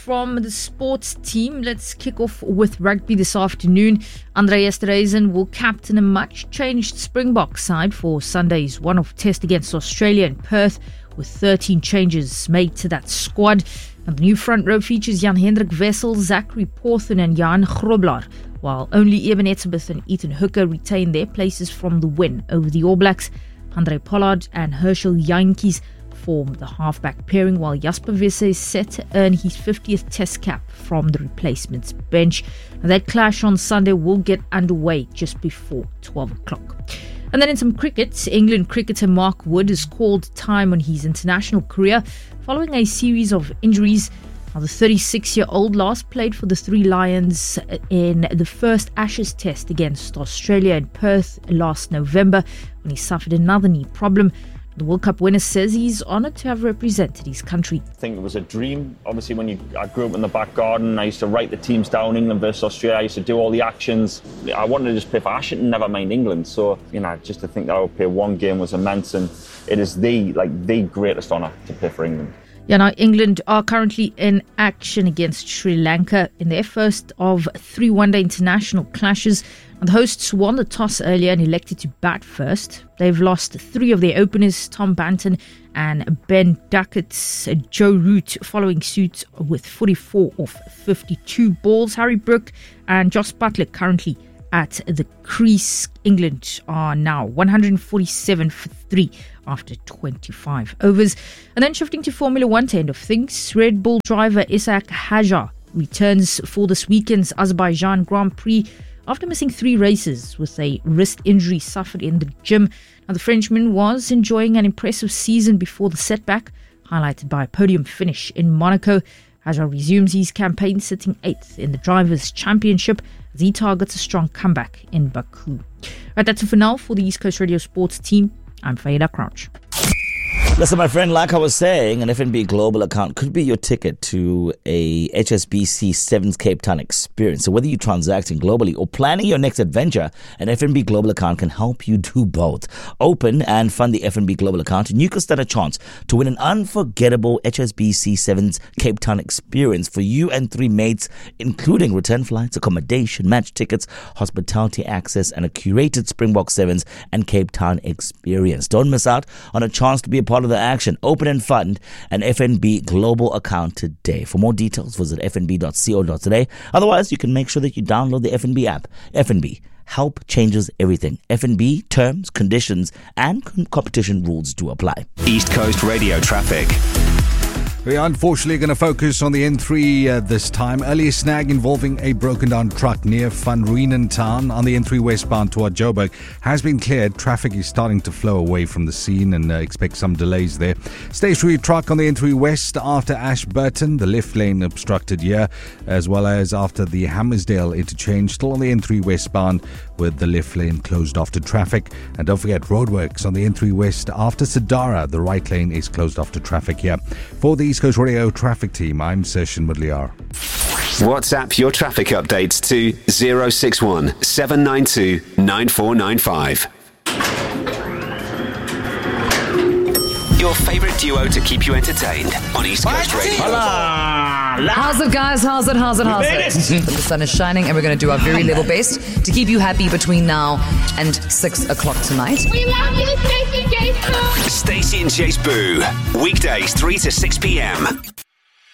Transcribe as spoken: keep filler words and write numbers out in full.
From the sports team, let's kick off with rugby this afternoon. Andre Esterhuizen will captain a much-changed Springbok side for Sunday's one-off test against Australia in Perth, with thirteen changes made to that squad. And the new front row features Jan-Hendrik Wessel, Zachary Porthen and Jan Grobler, while only Eben Etzebeth and Ethan Hooker retain their places from the win over the All Blacks. Andre Pollard and Herschel Jantjies form the halfback pairing, while Jasper Wiese is set to earn his fiftieth test cap from the replacements bench. Now, that clash on Sunday will get underway just before twelve o'clock. And then in some cricket, England cricketer Mark Wood has called time on his international career following a series of injuries. Now, the thirty-six-year-old last played for the Three Lions in the first Ashes test against Australia in Perth last November when he suffered another knee problem. The World Cup winner says he's honoured to have represented his country. I think it was a dream. Obviously, when you, I grew up in the back garden, I used to write the teams down, England versus Australia. I used to do all the actions. I wanted to just play for Ashton, never mind England. So, you know, just to think that I would play one game was immense, and it is the, like, the greatest honour to play for England. Yeah, now England are currently in action against Sri Lanka in their first of three one-day international clashes. And the hosts won the toss earlier and elected to bat first. They've lost three of their openers, Tom Banton and Ben Duckett. Joe Root following suit with forty-four off fifty-two balls. Harry Brook and Josh Butler currently at the crease. England are now one hundred forty-seven for three after twenty-five overs. And then shifting to Formula One to end of things, Red Bull driver Isack Hadjar returns for this weekend's Azerbaijan Grand Prix after missing three races with a wrist injury suffered in the gym. Now, the Frenchman was enjoying an impressive season before the setback, highlighted by a podium finish in Monaco. Hadjar resumes his campaign sitting eighth in the Drivers' Championship as he targets a strong comeback in Baku. Right, that's it for now for the East Coast Radio Sports team. I'm Faida Crouch. Listen, my friend, like I was saying, an F N B Global account could be your ticket to a H S B C Sevens Cape Town experience. So whether you're transacting globally or planning your next adventure, an F N B Global account can help you do both. Open and fund the F N B Global account, and you can stand a chance to win an unforgettable H S B C Sevens Cape Town experience for you and three mates, including return flights, accommodation, match tickets, hospitality access, and a curated Springbok Sevens and Cape Town experience. Don't miss out on a chance to be a part of the action. Open and fund an F N B Global account today. For more details, visit f n b dot co dot z a. Otherwise, you can make sure that you download the F N B app. F N B. Help changes everything. F N B terms, conditions, and competition rules do apply. East Coast Radio traffic. We are unfortunately going to focus on the N three uh, this time. Earlier snag involving a broken down truck near Van Rieenen town on the N three westbound toward Joburg has been cleared. Traffic is starting to flow away from the scene, and uh, expect some delays there. Stationary truck on the N three west after Ashburton, the left lane obstructed here, as well as after the Hammersdale interchange, still on the N three westbound with the left lane closed off to traffic. And don't forget roadworks on the N three west after Sadara, the right lane is closed off to traffic here. For the East Coast Radio traffic team, I'm Session Mudliar. WhatsApp your traffic updates to zero six one seven nine two nine four nine five. Your favourite duo to keep you entertained on East Coast Radio. How's it, guys? How's it? How's it? How's it? The sun is shining, and we're going to do our very level best to keep you happy between now and six o'clock tonight. We love you, Stacey Jace Boo. Stacey and Jace Boo. Weekdays, three to six p.m.